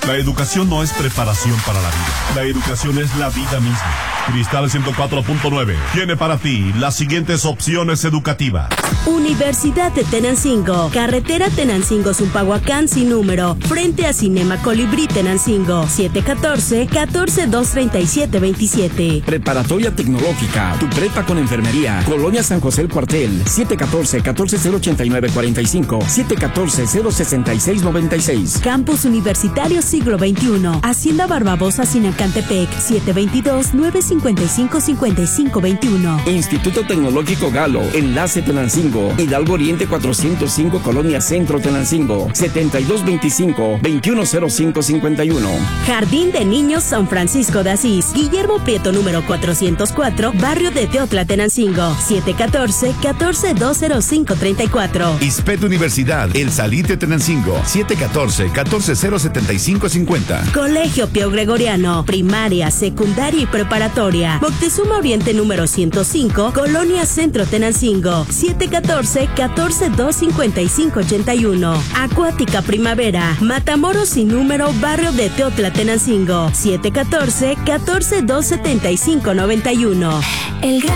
La educación no es preparación para la vida. La educación es la vida misma. Cristal 104.9 tiene para ti las siguientes opciones educativas. Universidad de Tenancingo, carretera Tenancingo-Zumpahuacán sin número, frente a Cinema Colibrí Tenancingo, 714-14-237-27. Preparatoria Tecnológica, tu prepa con enfermería, Colonia San José el Cuartel, 714-14-089-45, 714-066-96. Campus Universitario Siglo XXI, Hacienda Barbabosa Sinacantepec, 722-955-5521. Instituto Tecnológico Galo, Enlace Tenancingo, Hidalgo Oriente 405, Colonia Centro Tenancingo, 7225-210551. Jardín de Niños San Francisco de Asís, Guillermo Prieto número 404, Barrio de Teotla Tenancingo, 714-14-205-34. ISPET Universidad, El Salite Tenancingo, 714-14-075-50. Colegio Pío Gregoriano, primaria, secundaria y preparatoria, Moctezuma Oriente número 105, Colonia Centro Tenancingo, 714-14-255-81. Acuática Primavera, Matamoros sin número, Barrio de Teotla Tenancingo, 714-14-275-91. El